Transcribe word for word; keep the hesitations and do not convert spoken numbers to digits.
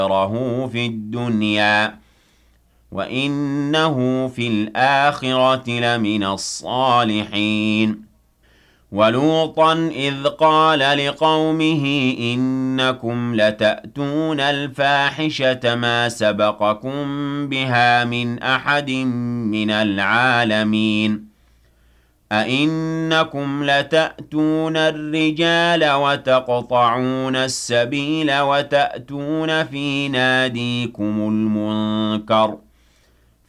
ره في الدنيا وإنه في الآخرة لمن الصالحين. ولوطا إذ قال لقومه إنكم لتأتون الفاحشة ما سبقكم بها من أحد من العالمين أئنكم لتأتون الرجال وتقطعون السبيل وتأتون في ناديكم المنكر